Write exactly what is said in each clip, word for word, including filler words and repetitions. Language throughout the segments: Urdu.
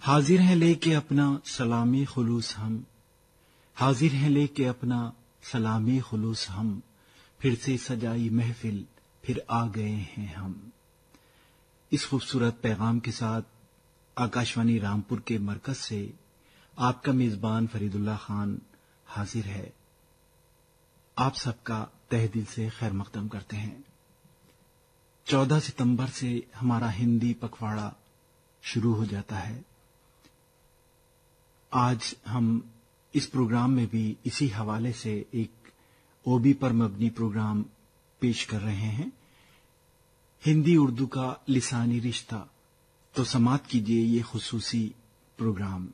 حاضر ہیں لے کے اپنا سلامی خلوص ہم، حاضر ہیں لے کے اپنا سلامی خلوص ہم، پھر سے سجائی محفل پھر آ گئے ہیں ہم۔ اس خوبصورت پیغام کے ساتھ آکاشوانی رامپور کے مرکز سے آپ کا میزبان فرید اللہ خان حاضر ہے۔ آپ سب کا تہ دل سے خیر مقدم کرتے ہیں۔ چودہ ستمبر سے ہمارا ہندی پکواڑا شروع ہو جاتا ہے۔ آج ہم اس پروگرام میں بھی اسی حوالے سے ایک اوبی پر مبنی پروگرام پیش کر رہے ہیں، ہندی اردو کا لسانی رشتہ۔ تو سماعت کیجیے یہ خصوصی پروگرام۔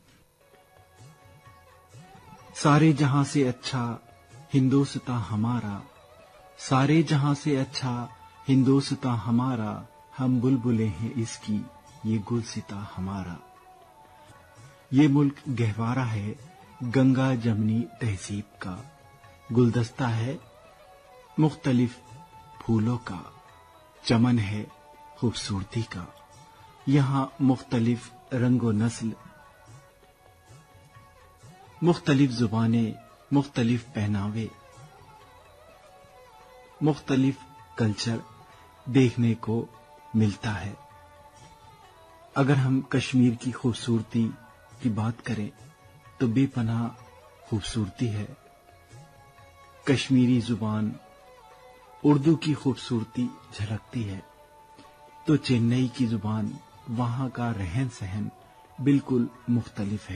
سارے جہاں سے اچھا ہندوستاں ہمارا، سارے جہاں سے اچھا ہندوستاں ہمارا، ہم بلبلیں ہیں اس کی یہ گلستاں ہمارا۔ یہ ملک گہوارہ ہے گنگا جمنی تہذیب کا، گلدستہ ہے مختلف پھولوں کا، چمن ہے خوبصورتی کا، یہاں مختلف رنگ و نسل، مختلف زبانیں، مختلف پہناوے، مختلف کلچر دیکھنے کو ملتا ہے۔ اگر ہم کشمیر کی خوبصورتی کی بات کریں تو بے پناہ خوبصورتی ہے۔ کشمیری زبان اردو کی خوبصورتی جھلکتی ہے تو چنئی کی زبان، وہاں کا رہن سہن بالکل مختلف ہے۔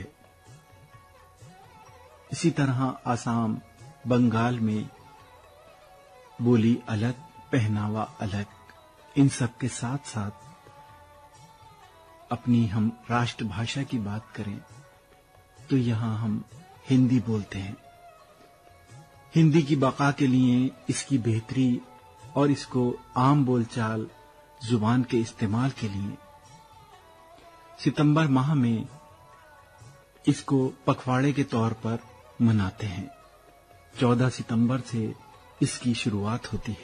اسی طرح آسام، بنگال میں بولی الگ، پہناوا الگ، ان سب کے ساتھ ساتھ اپنی ہم راشٹر بھاشا کی بات کریں تو یہاں ہم ہندی بولتے ہیں۔ ہندی کی بقا کے لیے، اس کی بہتری اور اس کو عام بول چال زبان کے استعمال کے لیے ستمبر ماہ میں اس کو پکھواڑے کے طور پر مناتے ہیں۔ چودہ ستمبر سے اس کی شروعات ہوتی ہے۔